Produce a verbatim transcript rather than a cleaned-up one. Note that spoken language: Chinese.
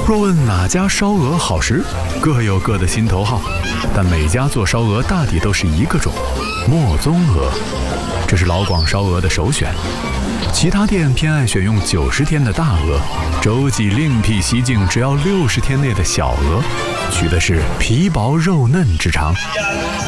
若问哪家烧鹅好食，各有各的心头好，但每家做烧鹅大抵都是一个种墨宗鹅，这是老广烧鹅的首选。其他店偏爱选用九十天的大鹅，周记另辟蹊径，只要六十天内的小鹅，取的是皮薄肉嫩之长。